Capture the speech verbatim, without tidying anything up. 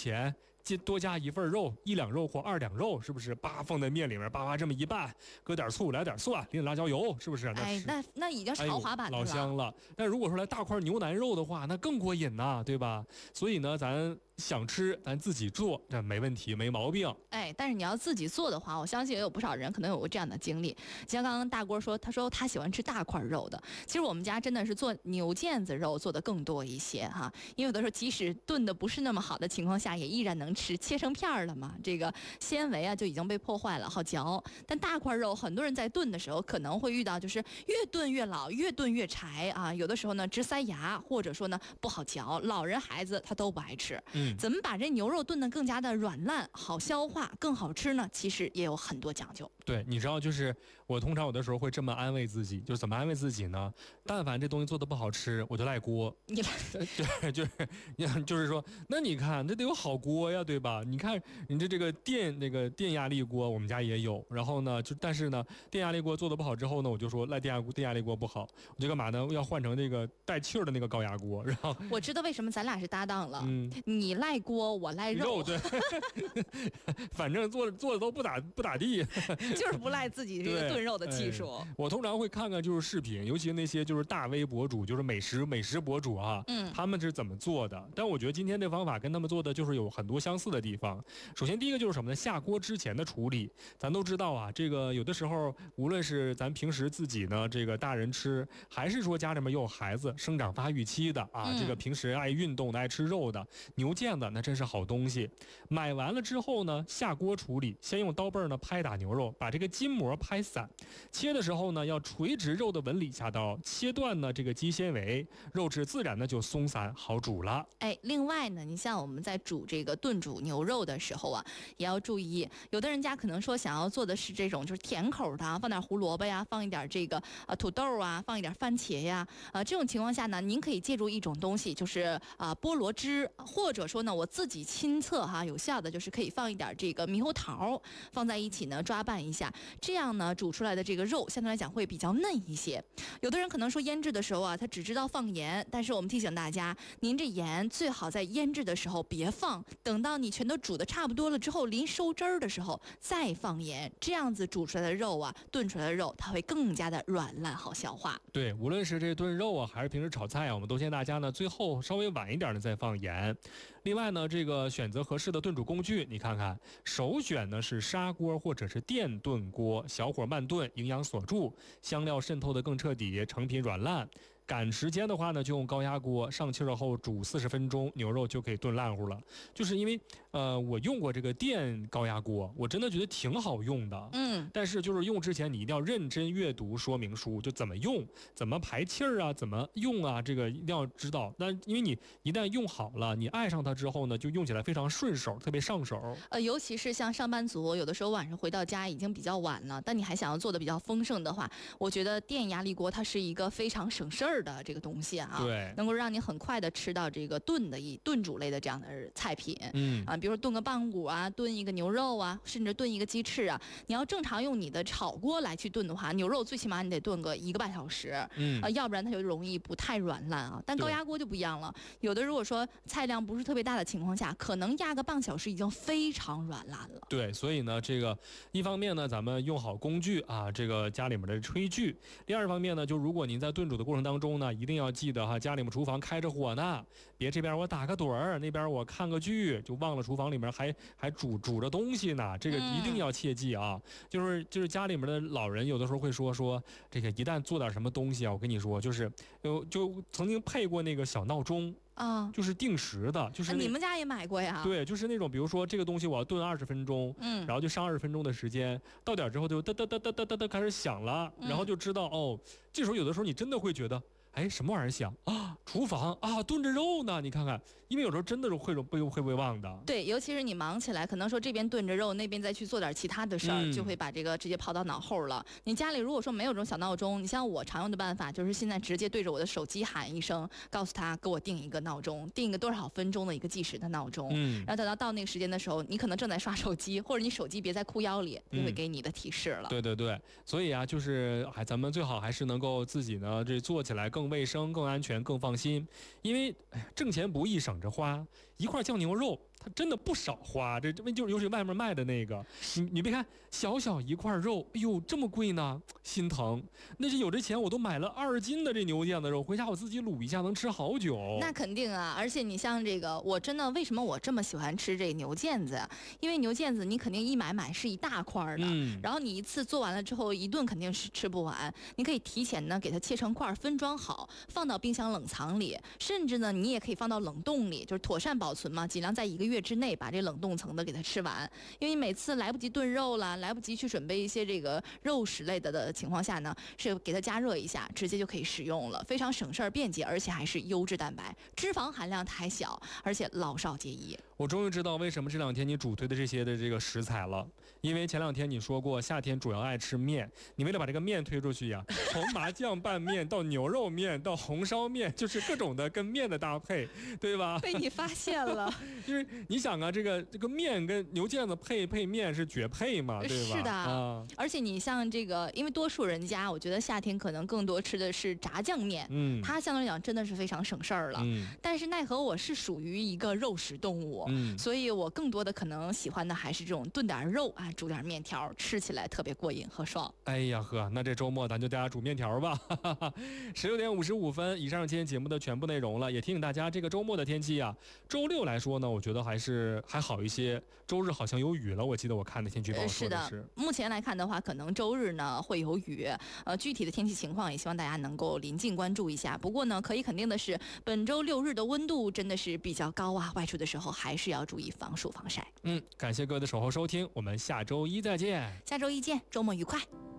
钱多加一份肉，一两肉或二两肉，是不是？叭放在面里面，叭叭这么一拌，搁点醋，来点蒜，淋点辣椒油，是不是？ 哎，那那已经是豪华版的了、 哎、老香了。但如果说来大块牛腩肉的话，那更过瘾呐，对吧？所以呢，咱想吃咱自己做，这没问题，没毛病。 哎，但是你要自己做的话，我相信也有不少人可能有过这样的经历。像刚刚大锅说，他说他喜欢吃大块肉的。其实我们家真的是做牛腱子肉做的更多一些哈，因为有的时候即使炖的不是那么好的情况下，也依然能吃，切成片了嘛，这个纤维啊就已经被破坏了，好嚼。但大块肉，很多人在炖的时候可能会遇到，就是越炖越老，越炖越柴啊。有的时候呢直塞牙，或者说呢不好嚼，老人孩子他都不爱吃。嗯，怎么把这牛肉炖得更加的软烂、好消化、更好吃呢？其实也有很多讲究。 对，你知道，就是我通常有的时候会这么安慰自己，就是怎么安慰自己呢？但凡这东西做的不好吃，我就赖锅。 你赖， 就是就是就是说，那你看这得有好锅呀，对吧？你看你这这个电那个电压力锅，我们家也有。然后呢，就但是呢，电压力锅做的不好之后呢，我就说赖电压电压力锅不好，我就干嘛呢？要换成那个带气儿的那个高压锅。然后我知道为什么咱俩是搭档了。嗯，你赖锅，我赖肉。 肉对，反正做做的都不咋不咋地， 就是不赖自己这个炖肉的技术。 哎、我通常会看看就是视频，尤其那些就是大 V 博主，就是美食美食博主啊，嗯，他们是怎么做的？但我觉得今天这方法跟他们做的就是有很多相似的地方。首先第一个就是什么呢？下锅之前的处理，咱都知道啊，这个有的时候无论是咱平时自己呢，这个大人吃，还是说家里面有孩子生长发育期的啊，嗯、这个平时爱运动的、爱吃肉的牛腱子，那真是好东西。买完了之后呢，下锅处理，先用刀背呢拍打牛肉，把这个筋膜拍散。切的时候呢，要垂直肉的纹理下刀，切断呢这个肌纤维，肉质自然呢就松散好煮了。 哎，另外呢，你像我们在煮这个炖煮牛肉的时候啊，也要注意，有的人家可能说想要做的是这种就是甜口的，放点胡萝卜呀，放一点这个呃土豆啊，放一点番茄呀，呃这种情况下呢，您可以借助一种东西，就是啊、呃、菠萝汁，或者说呢我自己亲测哈有效的就是可以放一点这个猕猴桃放在一起呢抓拌一下，这样呢煮出来的这个肉相对来讲会比较嫩一些。有的人可能说腌制的时候啊，他只知道放盐，但是我们提醒大家，您这盐最好在腌制的时候别放，等到你全都煮的差不多了之后，临收汁儿的时候再放盐，这样子煮出来的肉啊，炖出来的肉它会更加的软烂好消化。 对，无论是这炖肉啊，还是平时炒菜啊，我们都建议大家呢最后稍微晚一点的再放盐。另外呢，这个选择合适的炖煮工具，你看看，首选呢是砂锅或者是电炖锅，小火慢炖，营养锁住，香料渗透的更彻底，成品软烂。赶时间的话呢，就用高压锅上气了后煮四十分钟，牛肉就可以炖烂乎了。就是因为呃，我用过这个电高压锅，我真的觉得挺好用的。嗯，但是就是用之前你一定要认真阅读说明书，就怎么用，怎么排气儿啊，怎么用啊，这个一定要知道。但因为你一旦用好了，你爱上它之后呢，就用起来非常顺手，特别上手。 呃，尤其是像上班族，有的时候晚上回到家已经比较晚了，但你还想要做的比较丰盛的话，我觉得电压力锅它是一个非常省事儿的这个东西啊， 对， 能够让你很快的吃到这个炖的一炖煮类的这样的菜品。嗯啊，比如说炖个棒骨啊，炖一个牛肉啊，甚至炖一个鸡翅啊。你要正常用你的炒锅来去炖的话，牛肉最起码你得炖个一个半小时，嗯啊，要不然它就容易不太软烂啊。但高压锅就不一样了，有的如果说菜量不是特别大的情况下，可能压个半小时已经非常软烂了。 对，所以呢，这个一方面呢，咱们用好工具啊，这个家里面的炊具；第二方面呢，就如果您在炖煮的过程当中呢，一定要记得哈，家里面厨房开着火呢，别这边我打个盹儿，那边我看个剧，就忘了厨房里面还还煮煮着东西呢，这个一定要切记啊。嗯、就是就是家里面的老人有的时候会说说这个一旦做点什么东西啊，我跟你说，就是有就曾经配过那个小闹钟。啊，就是定时的，就是你们家也买过呀？ 对，就是那种，比如说这个东西我要炖二十分钟，嗯，然后就上二十分钟的时间，到点之后就哒哒哒哒哒哒哒开始响了，嗯、然后就知道哦，这时候有的时候你真的会觉得，哎，什么玩意儿响啊？厨房啊，炖着肉呢，你看看，因为有时候真的是会会会不会忘的。 对，尤其是你忙起来，可能说这边炖着肉，那边再去做点其他的事儿，嗯、就会把这个直接抛到脑后了。你家里如果说没有这种小闹钟，你像我常用的办法，就是现在直接对着我的手机喊一声，告诉他给我定一个闹钟，定一个多少分钟的一个计时的闹钟。嗯，然后等到到那个时间的时候，你可能正在刷手机，或者你手机别在裤腰里，就会给你的提示了。 嗯、对对对，所以啊，就是还咱们最好还是能够自己呢，这做起来更卫生、更安全、更放心。因为挣钱不易省着花， 一块酱牛肉它真的不少花，这这就尤其外面卖的那个，你你别看小小一块肉，哎呦这么贵呢，心疼。那是有这钱我都买了二斤的这牛腱子肉，回家我自己卤一下能吃好久。 那肯定啊，而且你像这个，我真的为什么我这么喜欢吃这牛腱子呀？因为牛腱子你肯定一买买是一大块的， 嗯， 然后你一次做完了之后一顿肯定是吃不完，你可以提前呢给它切成块分装好，放到冰箱冷藏里，甚至呢你也可以放到冷冻里，就是妥善保存嘛，尽量在一个月之内把这冷冻层的给它吃完。因为你每次来不及炖肉了，来不及去准备一些这个肉食类的的情况下呢，是给它加热一下，直接就可以食用了，非常省事儿便捷，而且还是优质蛋白，脂肪含量太小，而且老少皆宜。 我终于知道为什么这两天你主推的这些的这个食材了，因为前两天你说过夏天主要爱吃面，你为了把这个面推出去呀、啊，从麻酱拌面到牛肉面到红烧面，就是各种的跟面的搭配，对吧？ 被你发现了， 因为你想啊，这个这个面跟牛腱子配配面是绝配嘛，对吧？ 是的， 啊， 而且你像这个，因为多数人家，我觉得夏天可能更多吃的是炸酱面， 嗯， 它相对来讲真的是非常省事儿了。 嗯， 但是奈何我是属于一个肉食动物， 嗯， 所以我更多的可能喜欢的还是这种炖点肉啊，煮点面条，吃起来特别过瘾和爽。 哎呀呵，那这周末咱就大家煮面条吧。十六点五十五分，以上今天节目的全部内容了，也提醒大家，这个周末的天气啊，周六来说呢，我觉得还是还好一些。周日好像有雨了，我记得我看的天气预报说的是。 是的，目前来看的话，可能周日呢会有雨，呃，具体的天气情况也希望大家能够临近关注一下。不过呢，可以肯定的是，本周六日的温度真的是比较高啊，外出的时候还是要注意防暑防晒。 嗯，感谢各位的守候收听，我们下周一再见。 下周一见，周末愉快。